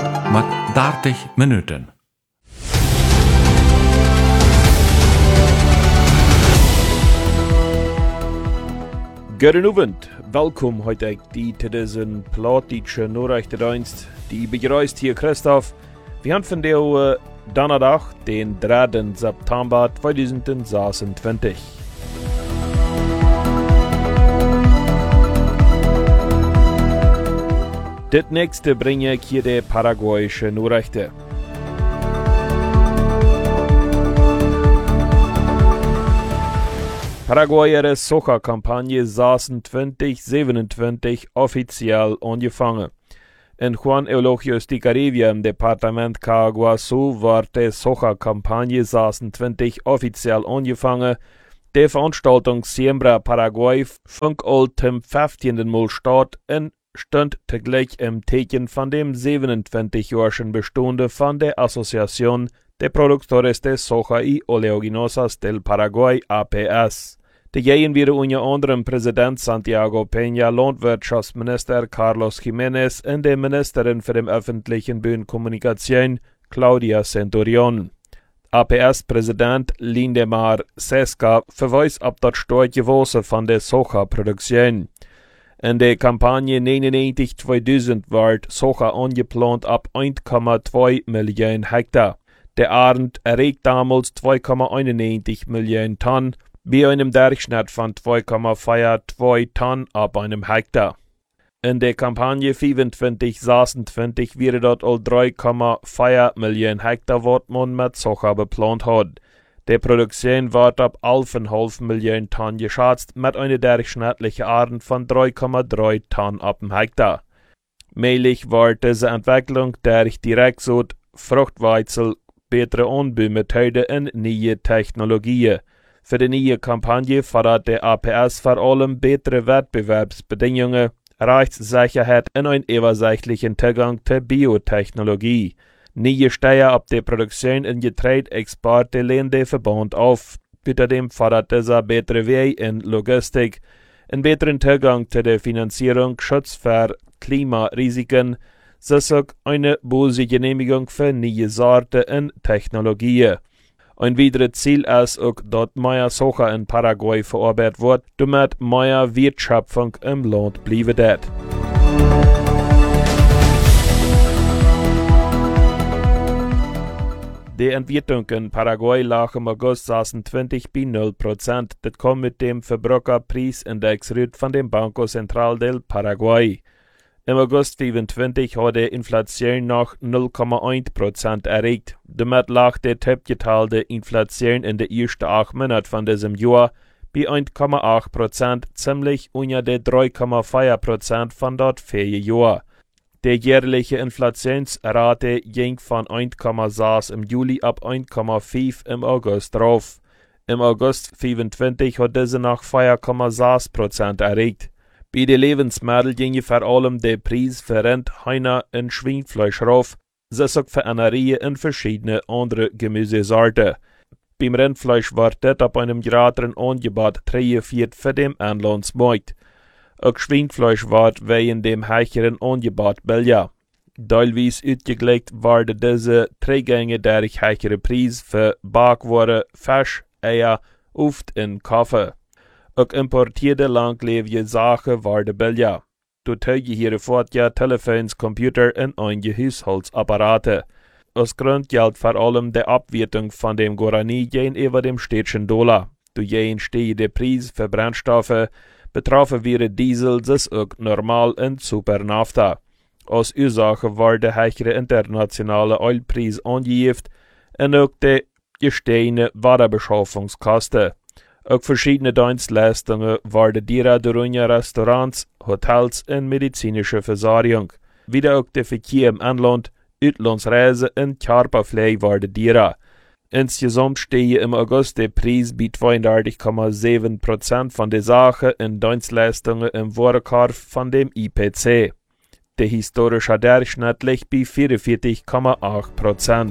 mit 30 Minuten. Goedenavond, welkom heute zu diesem Plattdeutschen Nachrichtendienst. Die begrüßt hier Christoph. Wir haben von der Donnerstag, den 3. September 2026. Das nächste bringe ich hier die paraguayische Nachrichten. Paraguayere Soja-Kampagne 2027 offiziell angefangen. In Juan Eulogius de Carivia im Departement Caguasu war die Soja-Kampagne 2020 offiziell angefangen. Die Veranstaltung Siembra Paraguay fand zum 15. Mal statt und stand zugleich im Teken von dem 27-jährigen Bestande von der Asociación de Productores de Soja y Oleaginosas del Paraguay, APS. Dagegen wäre unter anderem Präsident Santiago Peña, Landwirtschaftsminister Carlos Jiménez und die Ministerin für die öffentlichen Bühnenkommunikation Claudia Centurion. APS-Präsident Lindemar Seska verweist auf das starke Wachsen von der Soja-Produktion. In der Kampagne 99-2000 wird Soja angeplant ab 1,2 Millionen Hektar. Der Ernte erregt damals 2,91 Millionen Tonnen, bei einem Durchschnitt von 2,42 Tonnen ab einem Hektar. In der Kampagne 25-26 wäre dort all 3,4 Millionen Hektar, was man mit Soja beplant hat. Die Produktion wird ab 11,5 Millionen Tonnen geschätzt, mit einer durchschnittlichen Ernte von 3,3 Tonnen ab dem Hektar. Möglich wird diese Entwicklung durch Direktsaat, Fruchtweizel, bessere Anbaumethoden und neue Technologien. Für die neue Kampagne fordert der APS vor allem bessere Wettbewerbsbedingungen, Rechtssicherheit und einen übersichtlichen Zugang zur Biotechnologie. Neue Steuer ab der Produktion und Getreideexporte lehnt der Verband auf. Außerdem fordert dieser bessere Wege in Logistik, einen besseren Zugang zu der Finanzierung, Schutz vor Klimarisiken, sowie eine böse Genehmigung für neue Sorten und Technologien. Ein weiteres Ziel ist auch, dass mehr Soja in Paraguay verarbeitet wird, damit mehr Wertschöpfung im Land bleiben wird. Die Entwicklung in Paraguay lag im August 2020 bei 0%. Das kommt mit dem Verbraucherpreisindex von dem Banco Central del Paraguay. Im August 2025 hat die Inflation noch 0,1% erreicht. Damit lag die tippgeteilte Inflation in den ersten 8 Monaten von diesem Jahr bei 1,8%, ziemlich unter der 3,4% von dort 4 Jahren. Die jährliche Inflationsrate ging von 1,6 im Juli ab 1,5 im August drauf. Im August 2025 hat diese noch 4,6% erreicht. Bei den Lebensmitteln ging vor allem der Preis für Rind, Hühner und Schweinfleisch rauf, sowie für eine Reihe und verschiedene andere Gemüsesorten. Beim Rindfleisch wird das ab einem gerateren Angebot triumphiert für den Inlandsmarkt. Auch Schweinfleisch wird wegen dem höheren Angebot billiger. Teilweise ausgelegt werden diese Trägänge durch höhere Preise für Backwaren, Fisch, Eier, Oft und Kaffee. Auch importierte langlebige Sachen werden billiger. Dazu gehören ja Telefons, Computer und einige Haushaltsapparate. Aus Grund gilt vor allem die Abwertung von dem Guarani gegenüber dem städtischen Dollar. Durch jeden steigende Preis für Brennstoffe betroffen wäre Diesel, das auch normal und Supernafta. Aus Ursache war der höhere internationale Ölpreis angegeben und auch die gestiegene Warenbeschaffungskosten. Auch verschiedene Dienstleistungen werden direkt durch Restaurants, Hotels und medizinische Versorgung. Wieder auch der Verkehr im Inland, Auslandsreisen und Körperpflege werden direkt. Insgesamt stehe im August der Preis bei 32,7% von den Sachen und Dienstleistungen im Warenkorb von dem IPC. Der historische Durchschnitt liegt bei 44,8%.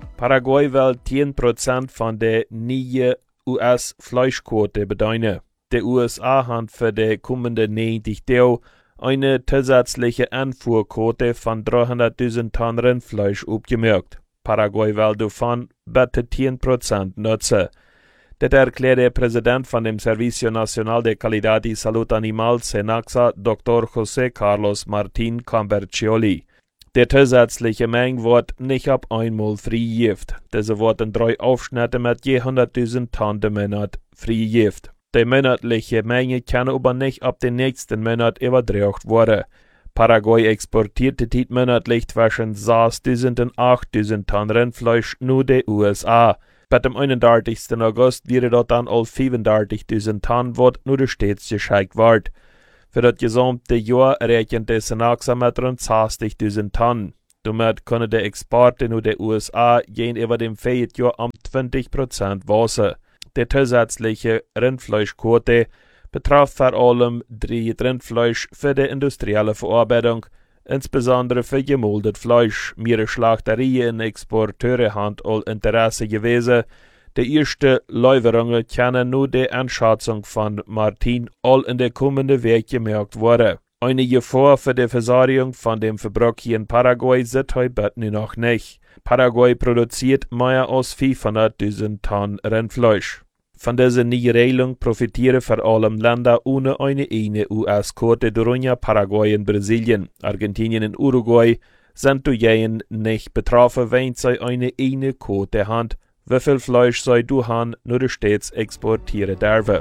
Paraguay will 10% von der neuen US-Fleischquote bedeuten. Die USA haben für die kommenden 90 Tage eine zusätzliche Anfuhrquote von 300.000 Tonnen Rindfleisch aufgemerkt. Paraguay will davon bitte 10% nutzen. Das erklärt der Präsident von dem Servicio Nacional de Calidad y Salud Animal, SENASA, Dr. José Carlos Martín Cambercioli. Der zusätzliche Menge wird nicht ab einmal freigegeben. Diese wird in 3 Aufschnitte mit je 100.000 Tonnen im Monat freigegeben. Die monatliche Menge kann aber nicht ab den nächsten Monat übertragen werden. Paraguay exportierte monatlich zwischen 6.000 und 8.000 Tonnen Rindfleisch nur die USA. Bei dem 31. August wäre dort dann all 35.000 Tonnen, was nur die Stets geschickt wird. Für das gesamte Jahr rechnet der SENASA mit rund 60.000 Tonnen. Damit können die Exporte nur der USA gegenüber dem Jahr um 20% wachsen. Die zusätzliche Rindfleischquote betraf vor allem Rindfleisch für die industrielle Verarbeitung, insbesondere für gemoldenes Fleisch. Mehrere Schlachterien in Exporteurhand all Interesse gewesen. Die erste Lieferungen können nur die Einschätzung von Martin all in der kommenden Woche gemerkt werden. Eine Gefahr für die Versorgung von dem Verbrauch hier in Paraguay sieht heute noch nicht. Paraguay produziert mehr als 500.000 Tonnen Rindfleisch. Von dieser neuen Regelung profitieren vor allem Länder ohne eine US-Quote, darunter Paraguay und Brasilien. Argentinien und Uruguay sind durch jeden nicht betroffen, wenn sie eine Quote haben. Wie viel Fleisch sie durch nur die Stets exportieren dürfen.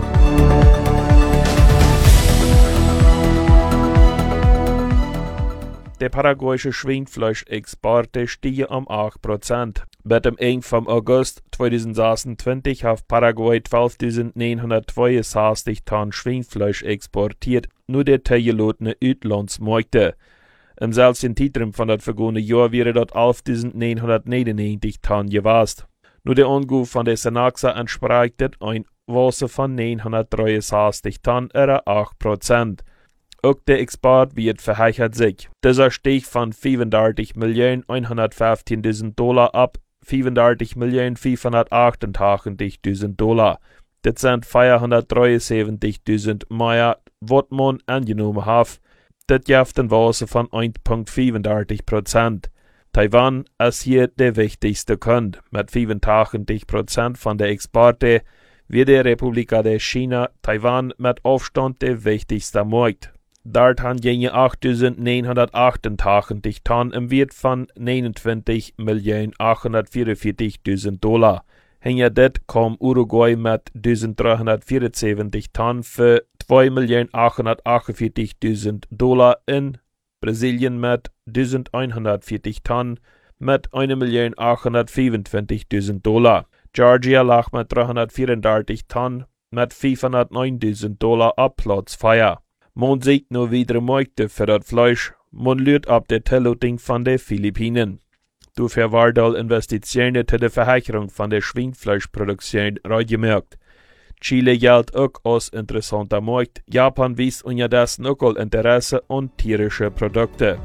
Der paraguayische Schweinefleischexporte stiegen um 8%. Mit dem Ende vom August 2026 hat Paraguay 12.962 Tonnen Schweinefleisch exportiert, nur der teilgelotene Auslandsmärkte. Im selben Zeitraum von das vergangene Jahr wäre dort 11.999 Tonnen gewesen. Nur der Angabe von der SENASA entsprach ein Wasser von 963 Tonnen, oder 8%. Auch der Export wird verheichert sich. Dieser stieg von $35.115.000 ab $35.588.000. Das sind 473.000 mehr, was man angenommen hat. Das gibt ein Wasser von 1,35%. Taiwan ist hier der wichtigste Kunde. Mit 85% von der Exporte wird die Republik der China Taiwan mit Aufstand der wichtigste Markt. Dort haben jene 8.988 Tonnen im Wert von $29.844.000. Hinter das kam Uruguay mit 1.374 Tonnen für $2.848.000 in Brasilien mit 1.140 Tonnen mit $1.825.000. Georgia lag mit 334 Tonnen mit $509.000 ab Platz 4. Man sieht nur wieder Märkte für das Fleisch. Man lügt ab der Tilloting von den Philippinen. Dafür war die Investitionen zu der Verheicherung von der Schweinefleischproduktion gemerkt. Chile gilt auch als interessanter Markt. Japan wies unterdessen auch Interesse an tierische Produkte.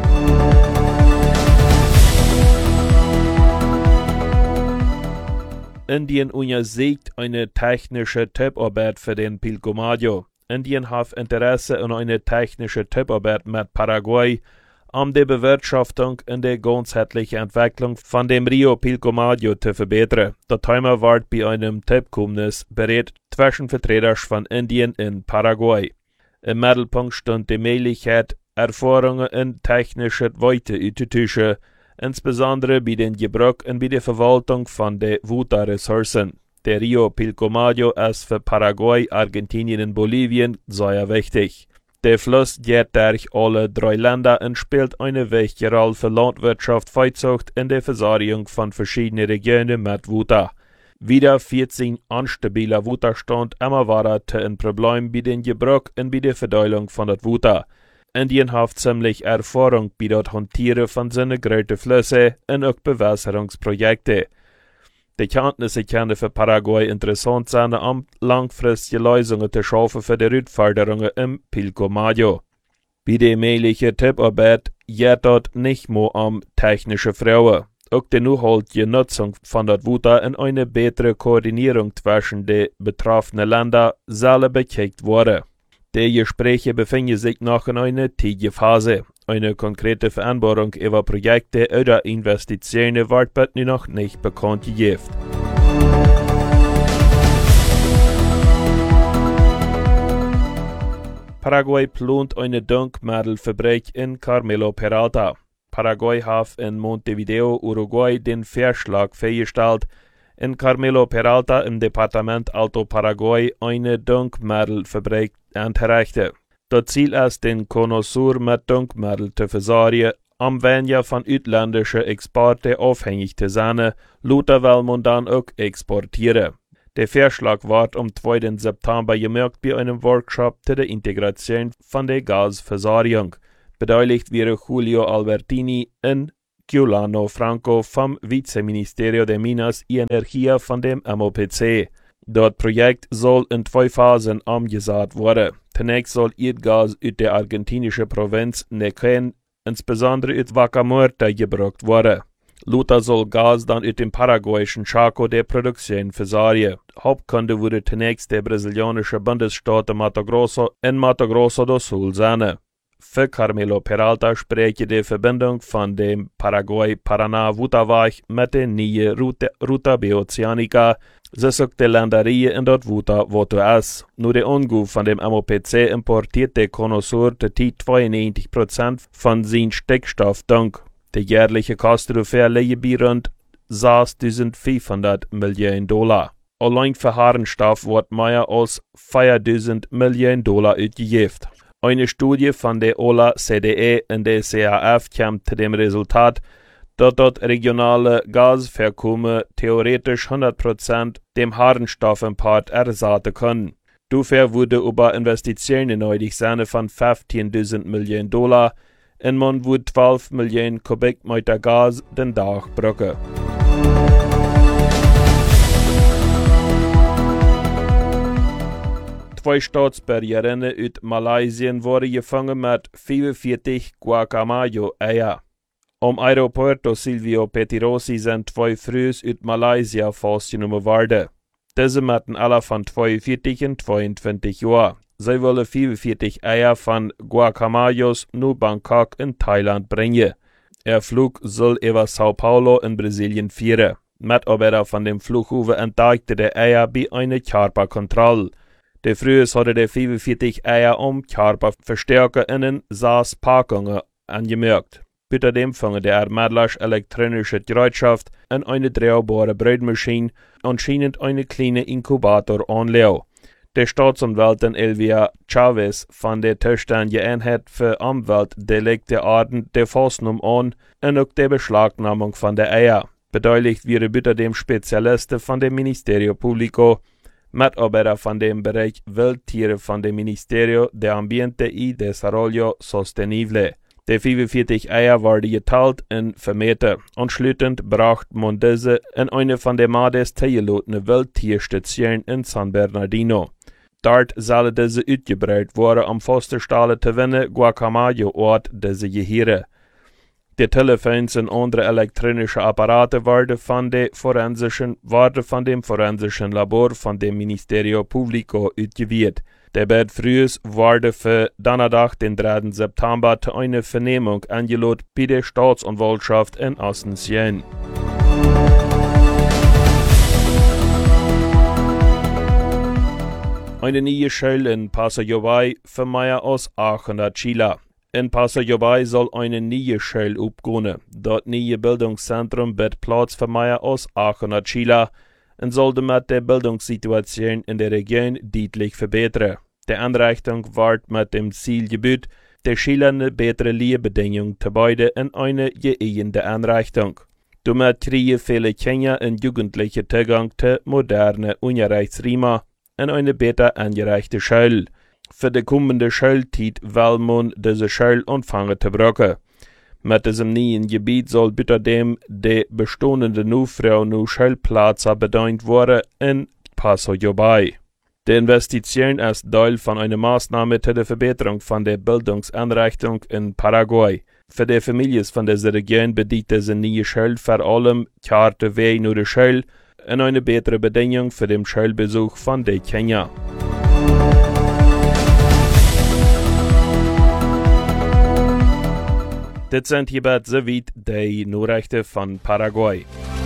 Indien untersucht eine technische Tipparbeit für den Pilcomayo. Indien hat Interesse an einer technischen Tipparbeit mit Paraguay, um die Bewirtschaftung und die ganzheitliche Entwicklung von dem Rio Pilcomayo zu verbessern. Das Thema wird bei einem Tippkommunis berät zwischen Vertretern von Indien und Paraguay. Im Mittelpunkt stand die Möglichkeit, Erfahrungen in technischer Weite auszutauschen, insbesondere bei den Gebrauch und bei der Verwaltung von den Wasserressourcen. Der Rio Pilcomayo ist für Paraguay, Argentinien und Bolivien sehr wichtig. Der Fluss geht durch alle 3 Länder und spielt eine wichtige Rolle für Landwirtschaft, Viehzucht und die Versorgung von verschiedenen Regionen mit Wasser. Wieder 14 instabiler Wasserstand immer war ein Problem bei den Gebrauch und bei der Verteilung von das Wasser. Indien hat ziemlich Erfahrung bei das Hantieren von seinen großen Flüssen und auch Bewässerungsprojekte. Die Kenntnisse können für Paraguay interessant sein, um langfristige Lösungen zu schaffen für die Rückforderungen im Pilcomayo. Bei der möglichen Tipparbeit geht dort nicht nur um technische Frauen. Auch die nachhaltige Nutzung von der Wasser und eine bessere Koordinierung zwischen den betroffenen Ländern soll bekickt werden. Die Gespräche befinden sich noch in einer tiefen Phase. Eine konkrete Vereinbarung über Projekte oder Investitionen wird noch nicht bekannt gegeben. Paraguay plant eine Denkmalfabrik in Carmelo Peralta. Paraguay hat in Montevideo, Uruguay, den Vorschlag vorgestellt, in Carmelo Peralta im Departement Alto Paraguay eine Denkmalfabrik anzurichten. Das Ziel ist, den Connoisseur mit Denkmälern zu versorgen, am weniger von ausländischen Exporten abhängig zu sein, lauter will man dann auch exportieren. Der Vorschlag wird am 2. September gemerkt bei einem Workshop zur Integration von der Gasversorgung. Beteiligt wäre Julio Albertini und Giuliano Franco vom Viceministerio de Minas y Energia von dem MOPC. Das Projekt soll in 2 Phasen umgesetzt werden. Zunächst soll Erdgas aus der argentinischen Provinz Neuquén, insbesondere aus Vaca Muerta, gebracht werden. Lauter soll Gas dann aus dem paraguayischen Chaco der Produktion versorgen. Hauptkunde wurde zunächst der brasilianische Bundesstaat Mato Grosso und Mato Grosso do Sul sein. Für Carmelo Peralta spreche die Verbindung von dem Paraguay-Paraná-Wutaweg mit der neuen Ruta Beoceanica, sie die Länderie in dort Wuta woto ist. Nur der Ungu von dem MOPC importiert der Connoisseur der 92% von seinem Stickstoff dank. Die jährliche Kosten dafür liegen bei rund $6.500 Millionen. Allein für Harnstoff wird mehr als $4.000 Millionen ausgegeben. Eine Studie von der OLA-CDE und der CAF kam zu dem Resultat, dass das regionale Gasverkommen theoretisch 100% dem Harnstoffimport ersetzen kann. Dafür wurde über Investitionen nötig sein von $15.000 Millionen und man würde 12 Millionen Kubikmeter Gas den Tag brauchen. Zwei Staatsbürgerinnen aus Malaysia wurden gefangen mit 45 Guacamayo-Eier. Am Aeroporto Silvio Pettirossi sind 2 Frühs aus Malaysia festgenommen worden. Diese müssen alle von 42 und 22 Jahren. Sie wollen 45 Eier von Guacamayos nach Bangkok in Thailand bringen. Der Flug soll über Sao Paulo in Brasilien führen. Mitarbeiter von dem Flughafen entdeckten die Eier bei einer Körperkontrolle. Der Frühs hatte der 45 Eier Körperverstärker in 6 Packungen angemerkt. Bei dem fingen der Ermittler elektronische Gerätschaft und eine drehbare Brotmaschine anscheinend eine kleine Inkubator anlegen. Der Staatsanwältin Elvia Chavez von der zuständigen Einheit für Umweltdelikte ordnet der Festnahme an und auch der Beschlagnahmung von der Eier. Beteiligt wäre bitte dem Spezialisten von dem Ministerio Público, Mitarbeiter von dem Bereich Wildtiere von dem Ministerio de Ambiente y Desarrollo Sostenible. Die 45 Eier wurden geteilt und vermehrt. Anschließend brachte man diese in eine von der Mades teilgelotene Wildtierstation in San Bernardino. Dort sollen diese ausgebreitet werden, um Fosterstalle zu gewinnen, Guacamayo-Ort diese gehören. Die Telefons und andere elektronische Apparate werden von dem forensischen Labor von dem Ministerio Público ausgewählt. Der Bad Frühs wurde für Donnerstag, den 3. September, zu einer Vernehmung eingeladen bei der Staatsanwaltschaft in Asunción. Eine neue Schule in Paso Llobay für mehr als 800 Schüler. In Paso Llobay soll eine neue Schule aufgehen. Das neue Bildungszentrum bietet Platz für mehr als 800 Schüler und sollte mit der Bildungssituation in der Region deutlich verbessern. Die Einrichtung wird mit dem Ziel gebüht, der Schüler eine bessere Lehrbedingungen zu bieten in eine geeignete Einrichtung. Damit kriegen viele Kinder und Jugendliche Zugang zu modernen Unterrichtsräumen in eine besser eingerichtete Schule. Für die kommende Schulzeit will man diese Schule anfangen zu brauchen. Mit diesem neuen Gebiet soll außerdem die bestehende Nachfrage nach Schulplätzen bedient werden in Paso Llobay. Die Investition ist Teil von einer Maßnahme zur Verbesserung von der Bildungseinrichtung in Paraguay. Für die Familien von dieser Region bedeutet diese neue Schule vor allem karte Weg naar de Schule und eine bessere Bedingung für den Schulbesuch von den Kindern. Dit sind hierbei soweit die Nachrichten von Paraguay.